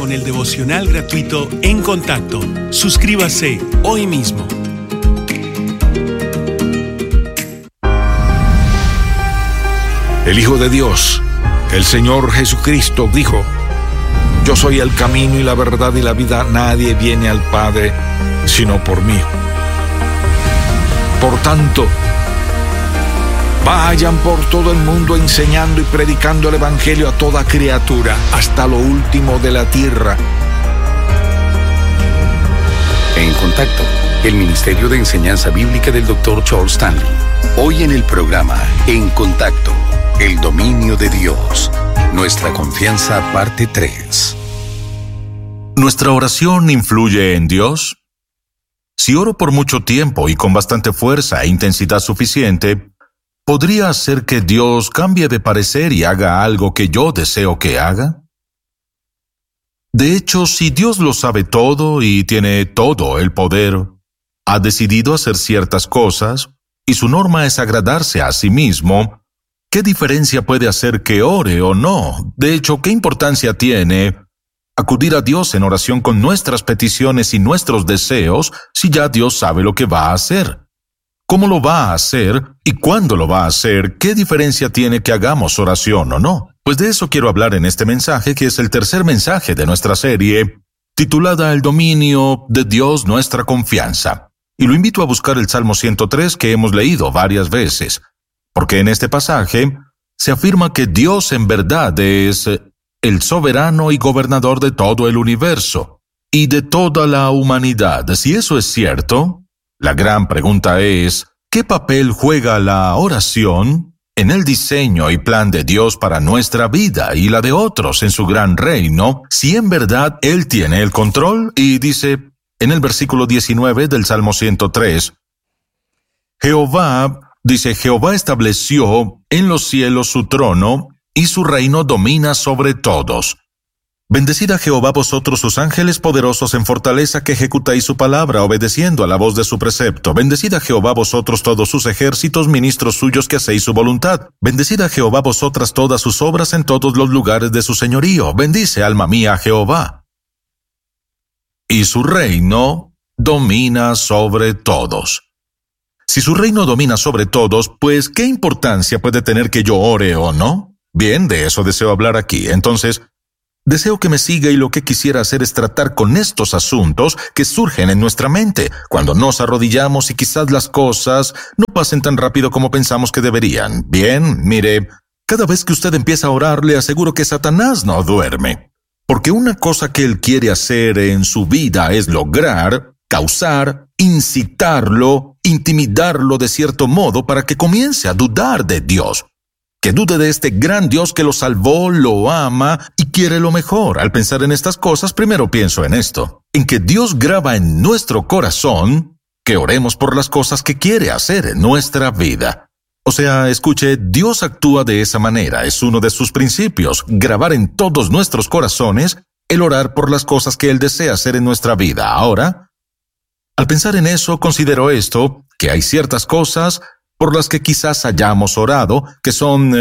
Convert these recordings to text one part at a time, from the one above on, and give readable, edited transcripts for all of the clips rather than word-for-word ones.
con el devocional gratuito En Contacto. Suscríbase hoy mismo. El Hijo de Dios, el Señor Jesucristo, dijo: Yo soy el camino y la verdad y la vida. Nadie viene al Padre sino por mí. Por tanto, vayan por todo el mundo enseñando y predicando el Evangelio a toda criatura, hasta lo último de la tierra. En Contacto, el Ministerio de Enseñanza Bíblica del Dr. Charles Stanley. Hoy en el programa En Contacto, el dominio de Dios. Nuestra confianza, parte 3. ¿Nuestra oración influye en Dios? Si oro por mucho tiempo y con bastante fuerza e intensidad suficiente, ¿podría hacer que Dios cambie de parecer y haga algo que yo deseo que haga? De hecho, si Dios lo sabe todo y tiene todo el poder, ha decidido hacer ciertas cosas, y su norma es agradarse a sí mismo, ¿qué diferencia puede hacer que ore o no? De hecho, ¿qué importancia tiene acudir a Dios en oración con nuestras peticiones y nuestros deseos si ya Dios sabe lo que va a hacer? ¿Cómo lo va a hacer y cuándo lo va a hacer? ¿Qué diferencia tiene que hagamos oración o no? Pues de eso quiero hablar en este mensaje, que es el tercer mensaje de nuestra serie, titulada El dominio de Dios, nuestra confianza. Y lo invito a buscar el Salmo 103 que hemos leído varias veces, porque en este pasaje se afirma que Dios en verdad es el soberano y gobernador de todo el universo y de toda la humanidad. Si eso es cierto, la gran pregunta es, ¿qué papel juega la oración en el diseño y plan de Dios para nuestra vida y la de otros en su gran reino, si en verdad Él tiene el control? Y dice en el versículo 19 del Salmo 103, Jehová estableció en los cielos su trono, y su reino domina sobre todos. Bendecid a Jehová vosotros sus ángeles poderosos en fortaleza, que ejecutáis su palabra, obedeciendo a la voz de su precepto. Bendecid a Jehová vosotros todos sus ejércitos, ministros suyos que hacéis su voluntad. Bendecid a Jehová vosotras todas sus obras en todos los lugares de su señorío. Bendice, alma mía, a Jehová. Y su reino domina sobre todos. Si su reino domina sobre todos, pues, ¿qué importancia puede tener que yo ore o no? Bien, de eso deseo hablar aquí. Entonces, deseo que me siga, y lo que quisiera hacer es tratar con estos asuntos que surgen en nuestra mente cuando nos arrodillamos y quizás las cosas no pasen tan rápido como pensamos que deberían. Bien, mire, cada vez que usted empieza a orar, le aseguro que Satanás no duerme. Porque una cosa que él quiere hacer en su vida es lograr, causar, incitarlo, intimidarlo de cierto modo para que comience a dudar de Dios. Que dude de este gran Dios que lo salvó, lo ama y quiere lo mejor. Al pensar en estas cosas, primero pienso en esto, en que Dios graba en nuestro corazón que oremos por las cosas que quiere hacer en nuestra vida. O sea, escuche, Dios actúa de esa manera, es uno de sus principios, grabar en todos nuestros corazones el orar por las cosas que Él desea hacer en nuestra vida. Ahora, al pensar en eso, considero esto, que hay ciertas cosas por las que quizás hayamos orado, que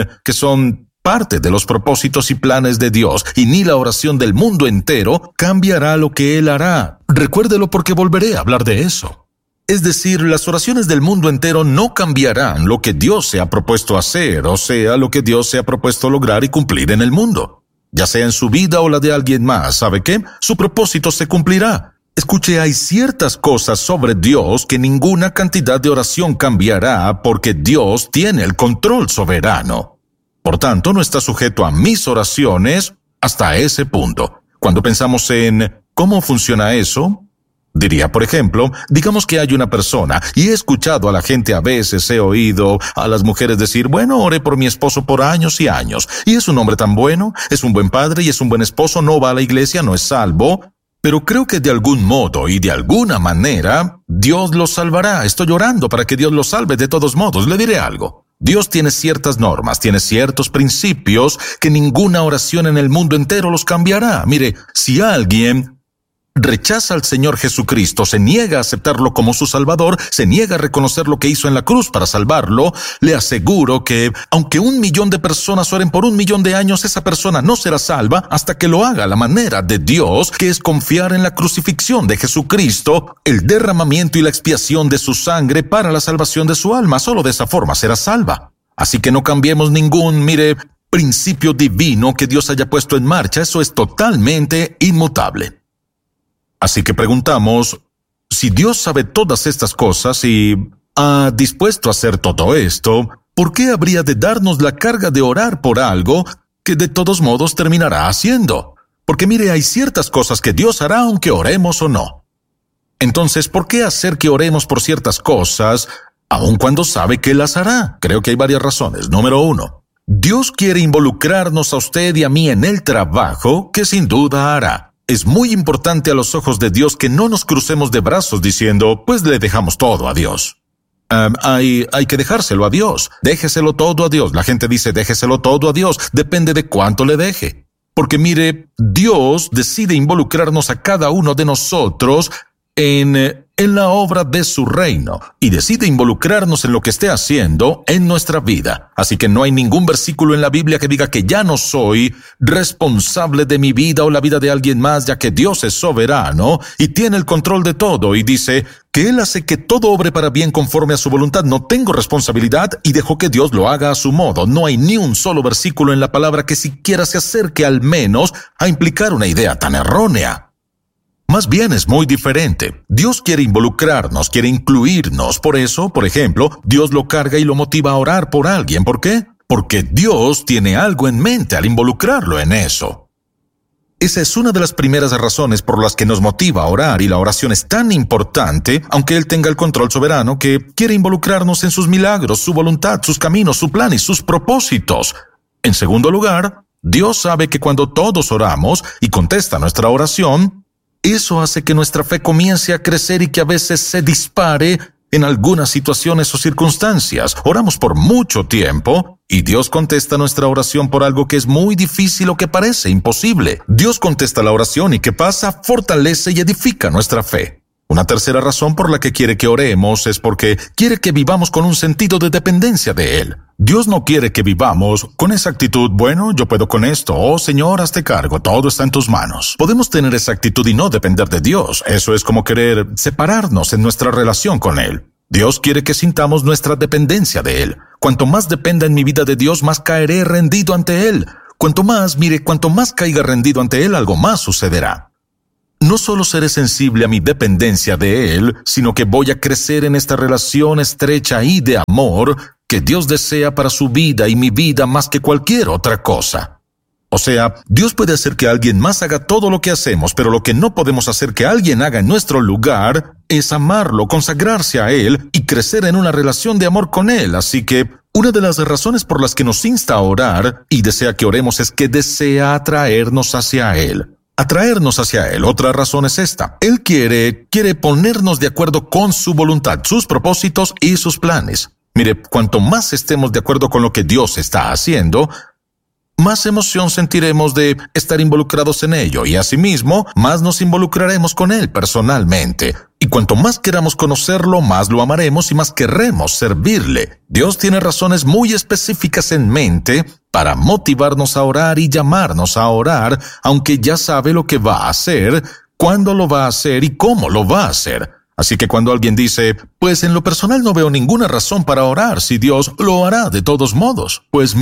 son parte de los propósitos y planes de Dios, y ni la oración del mundo entero cambiará lo que Él hará. Recuérdelo, porque volveré a hablar de eso. Es decir, las oraciones del mundo entero no cambiarán lo que Dios se ha propuesto hacer, o sea, lo que Dios se ha propuesto lograr y cumplir en el mundo. Ya sea en su vida o la de alguien más, ¿sabe qué? Su propósito se cumplirá. Escuche, hay ciertas cosas sobre Dios que ninguna cantidad de oración cambiará, porque Dios tiene el control soberano. Por tanto, no está sujeto a mis oraciones hasta ese punto. Cuando pensamos en cómo funciona eso, diría, por ejemplo, digamos que hay una persona, y he escuchado a la gente a veces, he oído a las mujeres decir, bueno, oré por mi esposo por años y años, y es un hombre tan bueno, es un buen padre y es un buen esposo, no va a la iglesia, no es salvo, pero creo que de algún modo y de alguna manera Dios lo salvará. Estoy orando para que Dios lo salve de todos modos. Le diré algo. Dios tiene ciertas normas, tiene ciertos principios que ninguna oración en el mundo entero los cambiará. Mire, si alguien rechaza al Señor Jesucristo, se niega a aceptarlo como su Salvador, se niega a reconocer lo que hizo en la cruz para salvarlo, le aseguro que, aunque 1 millón de personas oren por 1 millón de años, esa persona no será salva hasta que lo haga a la manera de Dios, que es confiar en la crucifixión de Jesucristo, el derramamiento y la expiación de su sangre para la salvación de su alma. Solo de esa forma será salva. Así que no cambiemos ningún, principio divino que Dios haya puesto en marcha. Eso es totalmente inmutable. Así que preguntamos, si Dios sabe todas estas cosas y ha dispuesto a hacer todo esto, ¿por qué habría de darnos la carga de orar por algo que de todos modos terminará haciendo? Porque hay ciertas cosas que Dios hará aunque oremos o no. Entonces, ¿por qué hacer que oremos por ciertas cosas aun cuando sabe que las hará? Creo que hay varias razones. Número 1, Dios quiere involucrarnos a usted y a mí en el trabajo que sin duda hará. Es muy importante a los ojos de Dios que no nos crucemos de brazos diciendo, pues le dejamos todo a Dios. Hay que dejárselo a Dios. Déjeselo todo a Dios. La gente dice, déjeselo todo a Dios. Depende de cuánto le deje. Porque Dios decide involucrarnos a cada uno de nosotros en la obra de su reino y decide involucrarnos en lo que esté haciendo en nuestra vida. Así que no hay ningún versículo en la Biblia que diga que ya no soy responsable de mi vida o la vida de alguien más, ya que Dios es soberano y tiene el control de todo y dice que Él hace que todo obre para bien conforme a su voluntad. No tengo responsabilidad y dejo que Dios lo haga a su modo. No hay ni un solo versículo en la palabra que siquiera se acerque al menos a implicar una idea tan errónea. Más bien es muy diferente. Dios quiere involucrarnos, quiere incluirnos. Por eso, por ejemplo, Dios lo carga y lo motiva a orar por alguien. ¿Por qué? Porque Dios tiene algo en mente al involucrarlo en eso. Esa es una de las primeras razones por las que nos motiva a orar, y la oración es tan importante, aunque Él tenga el control soberano, que quiere involucrarnos en sus milagros, su voluntad, sus caminos, su plan y sus propósitos. En segundo lugar, Dios sabe que cuando todos oramos y contesta nuestra oración, eso hace que nuestra fe comience a crecer y que a veces se dispare en algunas situaciones o circunstancias. Oramos por mucho tiempo y Dios contesta nuestra oración por algo que es muy difícil o que parece imposible. Dios contesta la oración y ¿qué pasa? Fortalece y edifica nuestra fe. Una tercera razón por la que quiere que oremos es porque quiere que vivamos con un sentido de dependencia de Él. Dios no quiere que vivamos con esa actitud, bueno, yo puedo con esto, oh Señor, hazte cargo, todo está en tus manos. Podemos tener esa actitud y no depender de Dios. Eso es como querer separarnos en nuestra relación con Él. Dios quiere que sintamos nuestra dependencia de Él. Cuanto más dependa en mi vida de Dios, más caeré rendido ante Él. Cuanto más caiga rendido ante Él, algo más sucederá. No solo seré sensible a mi dependencia de Él, sino que voy a crecer en esta relación estrecha y de amor que Dios desea para su vida y mi vida más que cualquier otra cosa. O sea, Dios puede hacer que alguien más haga todo lo que hacemos, pero lo que no podemos hacer que alguien haga en nuestro lugar es amarlo, consagrarse a Él y crecer en una relación de amor con Él. Así que una de las razones por las que nos insta a orar y desea que oremos es que desea atraernos hacia Él. Atraernos hacia Él. Otra razón es esta. Él quiere ponernos de acuerdo con su voluntad, sus propósitos y sus planes. Cuanto más estemos de acuerdo con lo que Dios está haciendo, más emoción sentiremos de estar involucrados en ello y asimismo más nos involucraremos con Él personalmente. Y cuanto más queramos conocerlo, más lo amaremos y más querremos servirle. Dios tiene razones muy específicas en mente para motivarnos a orar y llamarnos a orar, aunque ya sabe lo que va a hacer, cuándo lo va a hacer y cómo lo va a hacer. Así que cuando alguien dice, pues en lo personal no veo ninguna razón para orar si Dios lo hará de todos modos. Pues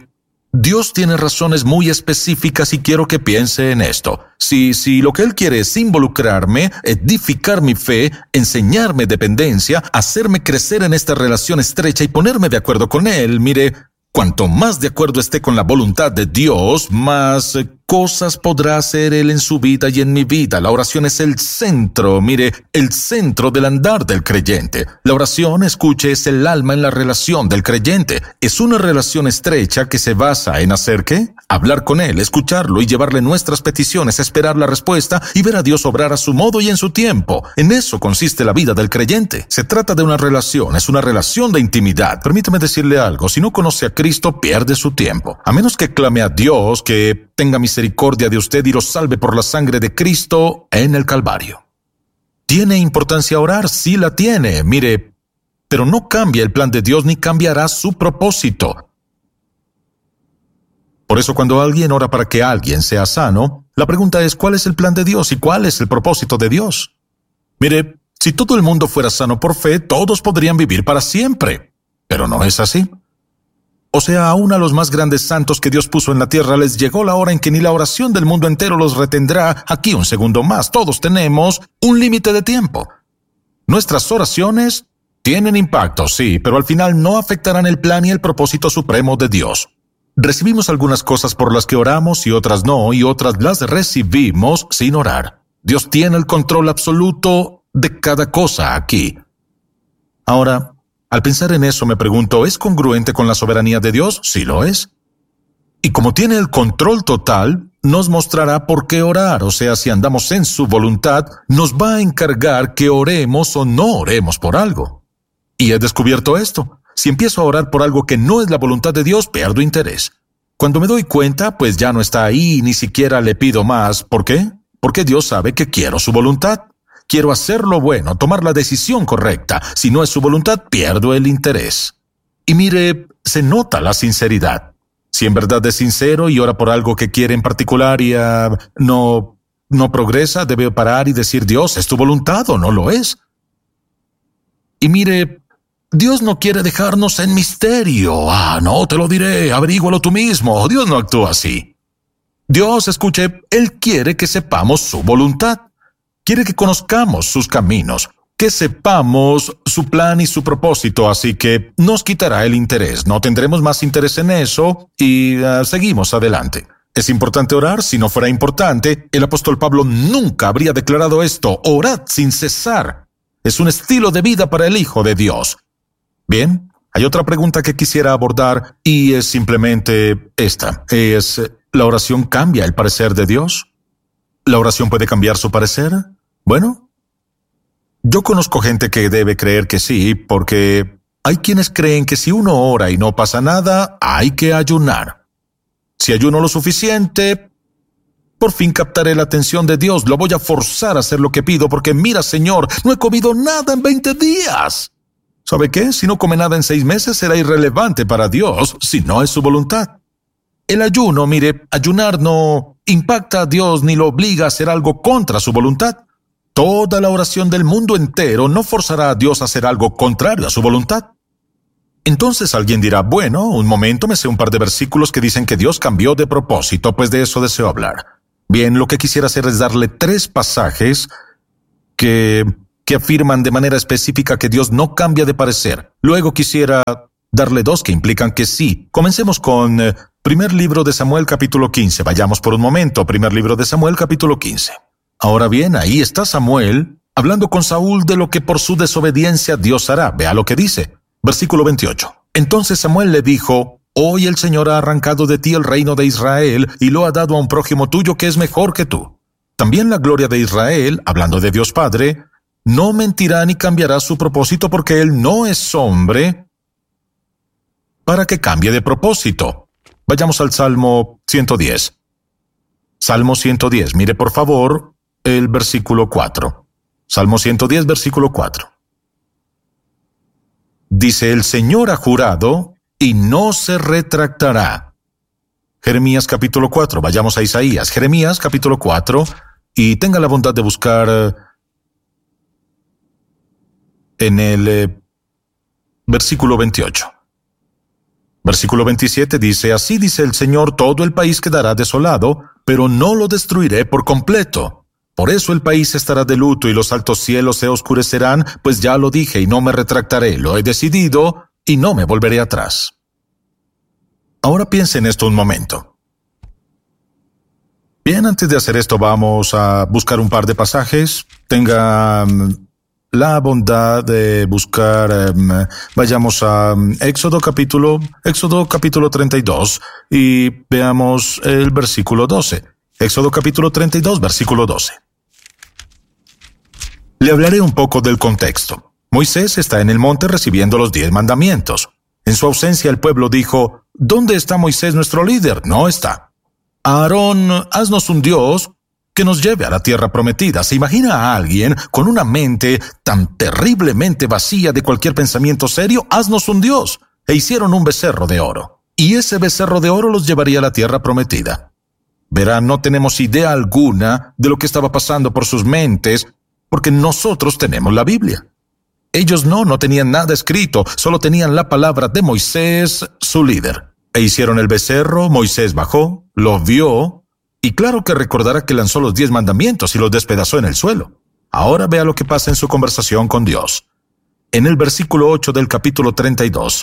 Dios tiene razones muy específicas y quiero que piense en esto. Si lo que Él quiere es involucrarme, edificar mi fe, enseñarme dependencia, hacerme crecer en esta relación estrecha y ponerme de acuerdo con Él, cuanto más de acuerdo esté con la voluntad de Dios, más cosas podrá hacer Él en su vida y en mi vida. La oración es el centro, el centro del andar del creyente. La oración, escuche, es el alma en la relación del creyente. Es una relación estrecha que se basa en hacer ¿qué? Hablar con Él, escucharlo y llevarle nuestras peticiones, esperar la respuesta y ver a Dios obrar a su modo y en su tiempo. En eso consiste la vida del creyente. Se trata de una relación, es una relación de intimidad. Permítame decirle algo, si no conoce a Cristo, pierde su tiempo. A menos que clame a Dios que tenga misericordia de usted y lo salve por la sangre de Cristo en el Calvario. ¿Tiene importancia orar? Sí la tiene, mire, pero no cambia el plan de Dios ni cambiará su propósito. Por eso cuando alguien ora para que alguien sea sano, la pregunta es ¿cuál es el plan de Dios y cuál es el propósito de Dios? Mire, si todo el mundo fuera sano por fe, todos podrían vivir para siempre. Pero no es así. O sea, aún a los más grandes santos que Dios puso en la tierra les llegó la hora en que ni la oración del mundo entero los retendrá aquí un segundo más. Todos tenemos un límite de tiempo. Nuestras oraciones tienen impacto, sí, pero al final no afectarán el plan y el propósito supremo de Dios. Recibimos algunas cosas por las que oramos y otras no, y otras las recibimos sin orar. Dios tiene el control absoluto de cada cosa aquí. Ahora, al pensar en eso me pregunto, ¿es congruente con la soberanía de Dios? Sí lo es. Y como tiene el control total, nos mostrará por qué orar, o sea, si andamos en su voluntad, nos va a encargar que oremos o no oremos por algo. Y he descubierto esto. Si empiezo a orar por algo que no es la voluntad de Dios, pierdo interés. Cuando me doy cuenta, pues ya no está ahí y ni siquiera le pido más. ¿Por qué? Porque Dios sabe que quiero su voluntad. Quiero hacer lo bueno, tomar la decisión correcta. Si no es su voluntad, pierdo el interés. Y mire, se nota la sinceridad. Si en verdad es sincero y ora por algo que quiere en particular y no progresa, debe parar y decir, Dios, ¿es tu voluntad o no lo es? Y mire, Dios no quiere dejarnos en misterio. No te lo diré, averígualo tú mismo. Dios no actúa así. Dios, escuche, Él quiere que sepamos su voluntad. Quiere que conozcamos sus caminos, que sepamos su plan y su propósito, así que nos quitará el interés. No tendremos más interés en eso y seguimos adelante. ¿Es importante orar? Si no fuera importante, el apóstol Pablo nunca habría declarado esto. Orad sin cesar. Es un estilo de vida para el Hijo de Dios. Bien, hay otra pregunta que quisiera abordar y es simplemente esta. ¿La oración cambia el parecer de Dios? ¿La oración puede cambiar su parecer? Bueno, yo conozco gente que debe creer que sí, porque hay quienes creen que si uno ora y no pasa nada, hay que ayunar. Si ayuno lo suficiente, por fin captaré la atención de Dios. Lo voy a forzar a hacer lo que pido porque mira, Señor, no he comido nada en 20 días. ¿Sabe qué? Si no come nada en 6 meses será irrelevante para Dios si no es su voluntad. El ayuno, mire, ayunar no impacta a Dios ni lo obliga a hacer algo contra su voluntad. Toda la oración del mundo entero no forzará a Dios a hacer algo contrario a su voluntad. Entonces alguien dirá, bueno, un momento, me sé un par de versículos que dicen que Dios cambió de propósito, pues de eso deseo hablar. Bien, lo que quisiera hacer es darle 3 pasajes que afirman de manera específica que Dios no cambia de parecer. Luego quisiera darle 2 que implican que sí. Comencemos con primer libro de Samuel capítulo 15. Vayamos por un momento, primer libro de Samuel capítulo 15. Ahora bien, ahí está Samuel hablando con Saúl de lo que por su desobediencia Dios hará. Vea lo que dice. Versículo 28. Entonces Samuel le dijo, hoy el Señor ha arrancado de ti el reino de Israel y lo ha dado a un prójimo tuyo que es mejor que tú. También la gloria de Israel, hablando de Dios Padre, no mentirá ni cambiará su propósito porque Él no es hombre para que cambie de propósito. Vayamos al Salmo 110. Salmo 110, mire por favor el versículo 4. Salmo 110, versículo 4. Dice, el Señor ha jurado y no se retractará. Jeremías capítulo 4, vayamos a Isaías. Jeremías capítulo 4, y tenga la bondad de buscar en el versículo 28. Versículo 27 dice, así dice el Señor, todo el país quedará desolado, pero no lo destruiré por completo. Por eso el país estará de luto y los altos cielos se oscurecerán, pues ya lo dije y no me retractaré, lo he decidido y no me volveré atrás. Ahora piense en esto un momento. Bien, antes de hacer esto vamos a buscar un par de pasajes. Tenga la bondad de buscar, vayamos a Éxodo capítulo 32 y veamos el versículo 12. Éxodo capítulo 32, versículo 12. Le hablaré un poco del contexto. Moisés está en el monte recibiendo los 10 mandamientos. En su ausencia el pueblo dijo, ¿dónde está Moisés nuestro líder? No está. Aarón, haznos un Dios que nos lleve a la tierra prometida. ¿Se imagina a alguien con una mente tan terriblemente vacía de cualquier pensamiento serio? Haznos un Dios. E hicieron un becerro de oro. Y ese becerro de oro los llevaría a la tierra prometida. Verán, no tenemos idea alguna de lo que estaba pasando por sus mentes, porque nosotros tenemos la Biblia. Ellos no tenían nada escrito, solo tenían la palabra de Moisés, su líder. E hicieron el becerro, Moisés bajó, lo vio, y claro que recordará que lanzó los 10 mandamientos y los despedazó en el suelo. Ahora vea lo que pasa en su conversación con Dios. En el versículo 8 del capítulo 32,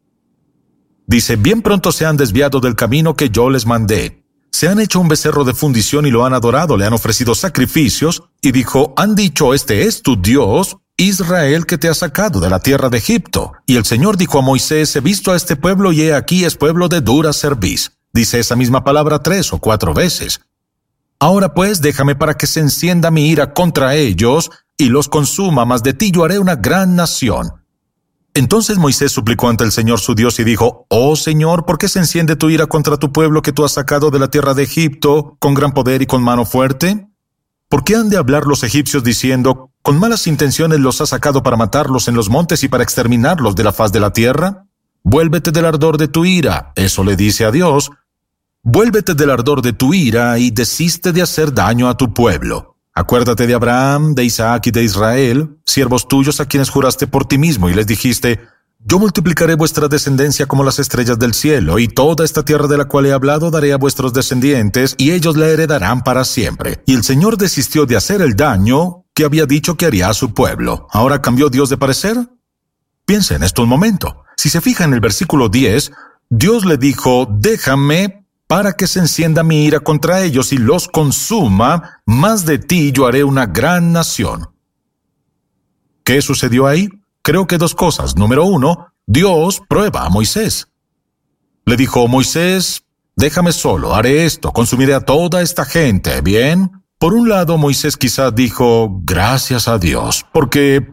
dice: bien pronto se han desviado del camino que yo les mandé. Se han hecho un becerro de fundición y lo han adorado, le han ofrecido sacrificios, y dijo: han dicho, este es tu Dios, Israel, que te ha sacado de la tierra de Egipto. Y el Señor dijo a Moisés: he visto a este pueblo y he aquí es pueblo de dura cerviz. Dice esa misma palabra 3 o 4 veces. Ahora pues, déjame para que se encienda mi ira contra ellos y los consuma, mas de ti yo haré una gran nación. Entonces Moisés suplicó ante el Señor su Dios y dijo: oh Señor, ¿por qué se enciende tu ira contra tu pueblo que tú has sacado de la tierra de Egipto con gran poder y con mano fuerte? ¿Por qué han de hablar los egipcios diciendo: con malas intenciones los has sacado para matarlos en los montes y para exterminarlos de la faz de la tierra? Vuélvete del ardor de tu ira, eso le dice a Dios. Vuélvete del ardor de tu ira y desiste de hacer daño a tu pueblo. Acuérdate de Abraham, de Isaac y de Israel, siervos tuyos a quienes juraste por ti mismo y les dijiste: yo multiplicaré vuestra descendencia como las estrellas del cielo, y toda esta tierra de la cual he hablado daré a vuestros descendientes, y ellos la heredarán para siempre. Y el Señor desistió de hacer el daño que había dicho que haría a su pueblo. ¿Ahora cambió Dios de parecer? Piensa en esto un momento. Si se fija en el versículo 10, Dios le dijo: déjame para que se encienda mi ira contra ellos y los consuma, mas de ti yo haré una gran nación. ¿Qué sucedió ahí? Creo que 2 cosas. Número 1, Dios prueba a Moisés. Le dijo: Moisés, déjame solo, haré esto, consumiré a toda esta gente, ¿bien? Por un lado, Moisés quizá dijo: gracias a Dios, porque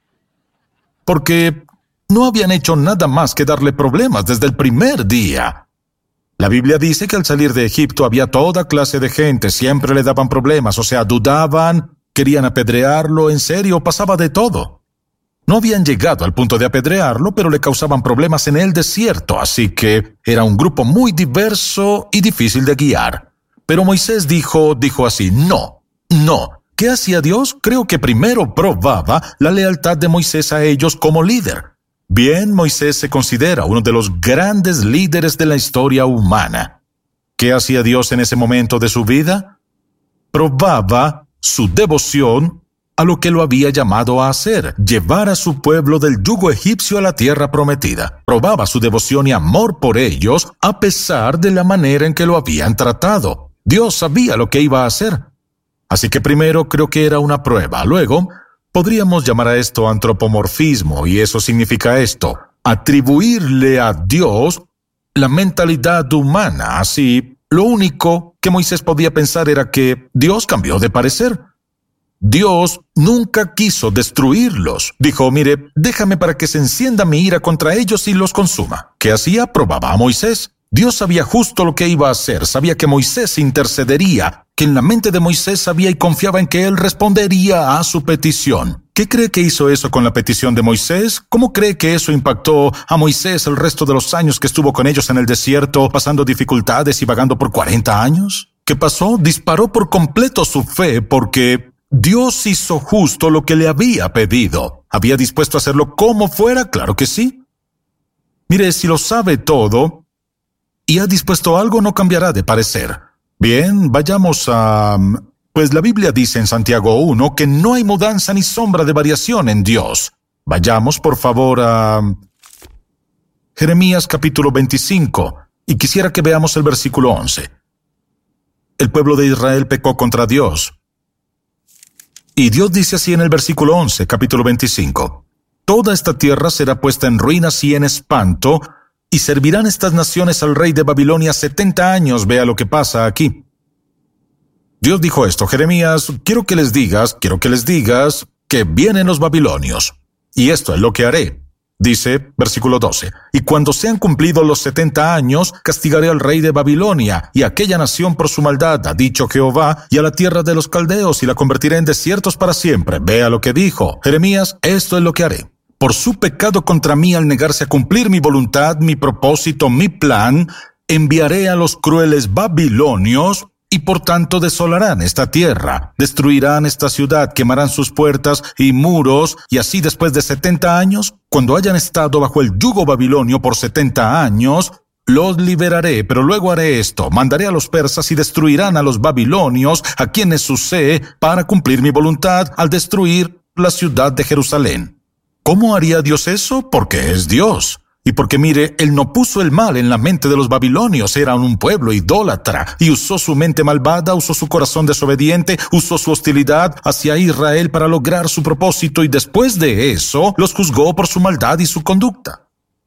no habían hecho nada más que darle problemas desde el primer día. La Biblia dice que al salir de Egipto había toda clase de gente, siempre le daban problemas, o sea, dudaban, querían apedrearlo, en serio, pasaba de todo. No habían llegado al punto de apedrearlo, pero le causaban problemas en el desierto, así que era un grupo muy diverso y difícil de guiar. Pero Moisés dijo así: no. ¿Qué hacía Dios? Creo que primero probaba la lealtad de Moisés a ellos como líder. Bien, Moisés se considera uno de los grandes líderes de la historia humana. ¿Qué hacía Dios en ese momento de su vida? Probaba su devoción a lo que lo había llamado a hacer, llevar a su pueblo del yugo egipcio a la tierra prometida. Probaba su devoción y amor por ellos a pesar de la manera en que lo habían tratado. Dios sabía lo que iba a hacer. Así que primero creo que era una prueba. Luego, podríamos llamar a esto antropomorfismo, y eso significa esto: atribuirle a Dios la mentalidad humana. Así, lo único que Moisés podía pensar era que Dios cambió de parecer. Dios nunca quiso destruirlos. Dijo: mire, déjame para que se encienda mi ira contra ellos y los consuma. ¿Qué hacía? Probaba a Moisés. Dios sabía justo lo que iba a hacer, sabía que Moisés intercedería, que en la mente de Moisés sabía y confiaba en que él respondería a su petición. ¿Qué cree que hizo eso con la petición de Moisés? ¿Cómo cree que eso impactó a Moisés el resto de los años que estuvo con ellos en el desierto, pasando dificultades y vagando por 40 años? ¿Qué pasó? Disparó por completo su fe porque Dios hizo justo lo que le había pedido. ¿Había dispuesto a hacerlo como fuera? Claro que sí. Mire, si lo sabe todo y ha dispuesto algo, no cambiará de parecer. Bien, vayamos a... Pues la Biblia dice en Santiago 1 que no hay mudanza ni sombra de variación en Dios. Vayamos, por favor, a Jeremías capítulo 25, y quisiera que veamos el versículo 11. El pueblo de Israel pecó contra Dios. Y Dios dice así en el versículo 11, capítulo 25. Toda esta tierra será puesta en ruinas y en espanto, y servirán estas naciones al rey de Babilonia 70 años. Vea lo que pasa aquí. Dios dijo esto: Jeremías, quiero que les digas que vienen los babilonios. Y esto es lo que haré. Dice, versículo 12, y cuando sean cumplidos los 70 años, castigaré al rey de Babilonia y a aquella nación por su maldad, ha dicho Jehová, y a la tierra de los caldeos, y la convertiré en desiertos para siempre. Vea lo que dijo Jeremías, esto es lo que haré. Por su pecado contra mí al negarse a cumplir mi voluntad, mi propósito, mi plan, enviaré a los crueles babilonios, y por tanto desolarán esta tierra, destruirán esta ciudad, quemarán sus puertas y muros, y así después de 70 años, cuando hayan estado bajo el yugo babilonio por 70 años, los liberaré, pero luego haré esto, mandaré a los persas y destruirán a los babilonios, a quienes usé para cumplir mi voluntad al destruir la ciudad de Jerusalén. ¿Cómo haría Dios eso? Porque es Dios. Y porque mire, Él no puso el mal en la mente de los babilonios, eran un pueblo idólatra, y usó su mente malvada, usó su corazón desobediente, usó su hostilidad hacia Israel para lograr su propósito, y después de eso, los juzgó por su maldad y su conducta.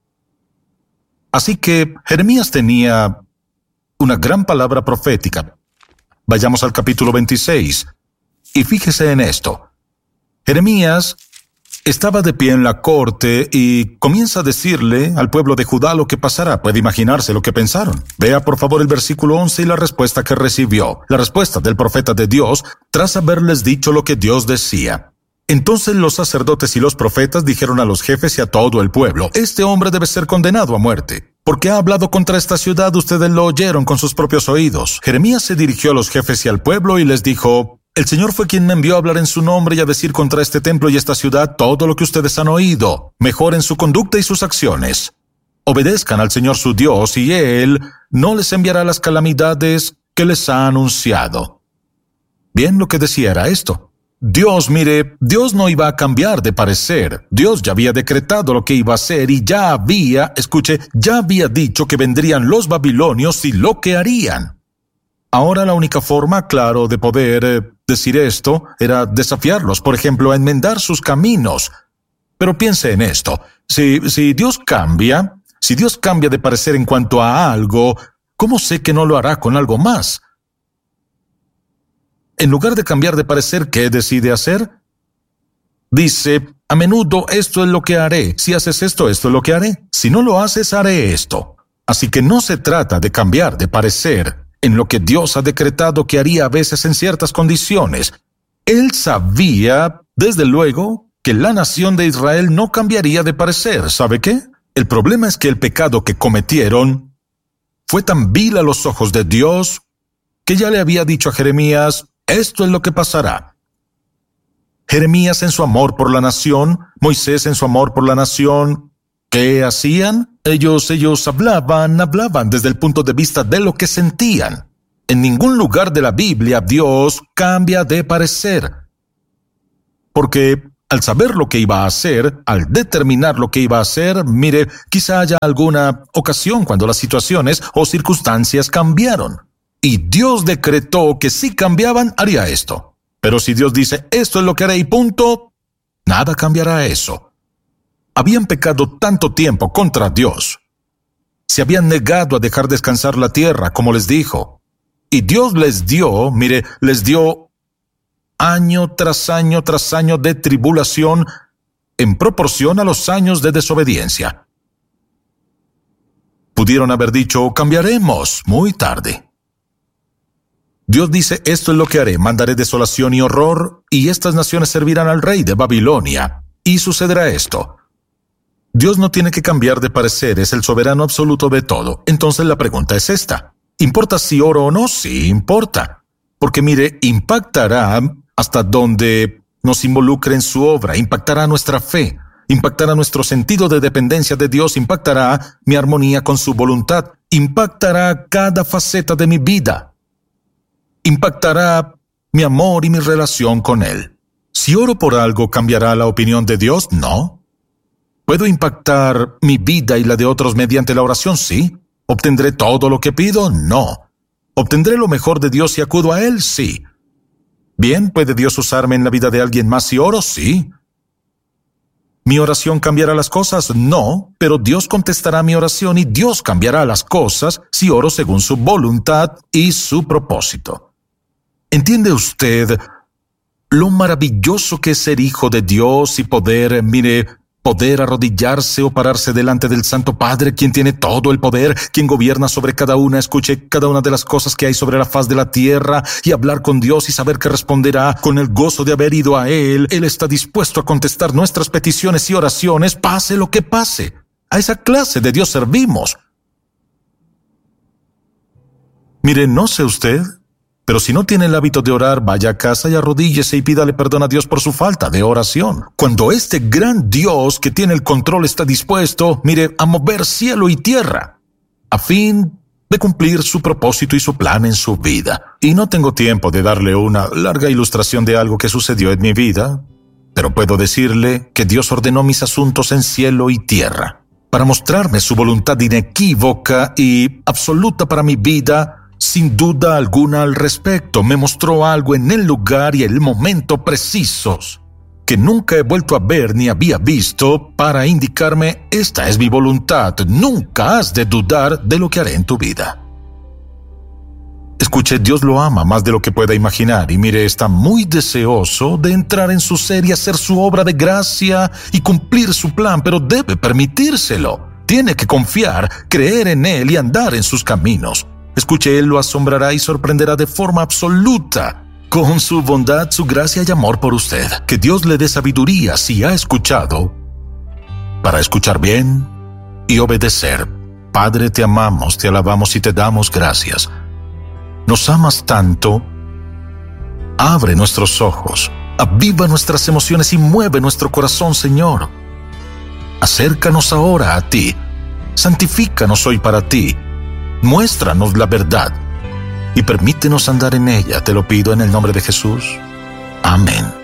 Así que Jeremías tenía una gran palabra profética. Vayamos al capítulo 26, y fíjese en esto. Jeremías estaba de pie en la corte y comienza a decirle al pueblo de Judá lo que pasará. Puede imaginarse lo que pensaron. Vea por favor el versículo 11 y la respuesta que recibió. La respuesta del profeta de Dios tras haberles dicho lo que Dios decía. Entonces los sacerdotes y los profetas dijeron a los jefes y a todo el pueblo, este hombre debe ser condenado a muerte, porque ha hablado contra esta ciudad, ustedes lo oyeron con sus propios oídos. Jeremías se dirigió a los jefes y al pueblo y les dijo, el Señor fue quien me envió a hablar en su nombre y a decir contra este templo y esta ciudad todo lo que ustedes han oído. Mejoren su conducta y sus acciones. Obedezcan al Señor su Dios y Él no les enviará las calamidades que les ha anunciado. Bien, lo que decía era esto. Dios, mire, Dios no iba a cambiar de parecer. Dios ya había decretado lo que iba a hacer y ya había dicho que vendrían los babilonios y lo que harían. Ahora la única forma, claro, de poder decir esto era desafiarlos, por ejemplo, a enmendar sus caminos. Pero piense en esto. Si Dios cambia de parecer en cuanto a algo, ¿cómo sé que no lo hará con algo más? En lugar de cambiar de parecer, ¿qué decide hacer? Dice, a menudo esto es lo que haré. Si haces esto, esto es lo que haré. Si no lo haces, haré esto. Así que no se trata de cambiar de parecer en lo que Dios ha decretado que haría a veces en ciertas condiciones. Él sabía, desde luego, que la nación de Israel no cambiaría de parecer. ¿Sabe qué? El problema es que el pecado que cometieron fue tan vil a los ojos de Dios que ya le había dicho a Jeremías, esto es lo que pasará. Jeremías en su amor por la nación, Moisés en su amor por la nación, ¿qué hacían? Ellos hablaban desde el punto de vista de lo que sentían. En ningún lugar de la Biblia Dios cambia de parecer. Porque al saber lo que iba a hacer, al determinar lo que iba a hacer, mire, quizá haya alguna ocasión cuando las situaciones o circunstancias cambiaron. Y Dios decretó que si cambiaban, haría esto. Pero si Dios dice, esto es lo que haré y punto, nada cambiará eso. Habían pecado tanto tiempo contra Dios. Se habían negado a dejar descansar la tierra, como les dijo. Y Dios les dio año tras año tras año de tribulación en proporción a los años de desobediencia. Pudieron haber dicho, cambiaremos, muy tarde. Dios dice, esto es lo que haré, mandaré desolación y horror, y estas naciones servirán al rey de Babilonia. Y sucederá esto. Dios no tiene que cambiar de parecer, es el soberano absoluto de todo. Entonces la pregunta es esta. ¿Importa si oro o no? Sí, importa. Porque mire, impactará hasta donde nos involucre en su obra, impactará nuestra fe, impactará nuestro sentido de dependencia de Dios, impactará mi armonía con su voluntad, impactará cada faceta de mi vida, impactará mi amor y mi relación con Él. Si oro por algo, ¿cambiará la opinión de Dios? No. ¿Puedo impactar mi vida y la de otros mediante la oración? Sí. ¿Obtendré todo lo que pido? No. ¿Obtendré lo mejor de Dios si acudo a Él? Sí. Bien, ¿puede Dios usarme en la vida de alguien más si oro? Sí. ¿Mi oración cambiará las cosas? No, pero Dios contestará mi oración y Dios cambiará las cosas si oro según su voluntad y su propósito. ¿Entiende usted lo maravilloso que es ser hijo de Dios y poder, poder arrodillarse o pararse delante del Santo Padre, quien tiene todo el poder, quien gobierna sobre cada una, escuche cada una de las cosas que hay sobre la faz de la tierra, y hablar con Dios y saber que responderá con el gozo de haber ido a Él. Él está dispuesto a contestar nuestras peticiones y oraciones, pase lo que pase. A esa clase de Dios servimos. Mire, no sé usted, pero si no tiene el hábito de orar, vaya a casa y arrodíllese y pídale perdón a Dios por su falta de oración. Cuando este gran Dios que tiene el control está dispuesto, mire, a mover cielo y tierra, a fin de cumplir su propósito y su plan en su vida. Y no tengo tiempo de darle una larga ilustración de algo que sucedió en mi vida, pero puedo decirle que Dios ordenó mis asuntos en cielo y tierra, para mostrarme su voluntad inequívoca y absoluta para mi vida. Sin duda alguna al respecto, me mostró algo en el lugar y el momento precisos que nunca he vuelto a ver ni había visto para indicarme: esta es mi voluntad, nunca has de dudar de lo que haré en tu vida. Escuche, Dios lo ama más de lo que pueda imaginar y mire, está muy deseoso de entrar en su ser y hacer su obra de gracia y cumplir su plan, pero debe permitírselo. Tiene que confiar, creer en Él y andar en sus caminos. Escuche, Él lo asombrará y sorprenderá de forma absoluta con su bondad, su gracia y amor por usted. Que Dios le dé sabiduría si ha escuchado, para escuchar bien y obedecer. Padre, te amamos, te alabamos y te damos gracias. Nos amas tanto. Abre nuestros ojos, aviva nuestras emociones y mueve nuestro corazón, Señor. Acércanos ahora a ti. Santifícanos hoy para ti. Muéstranos la verdad y permítenos andar en ella. Te lo pido en el nombre de Jesús. Amén.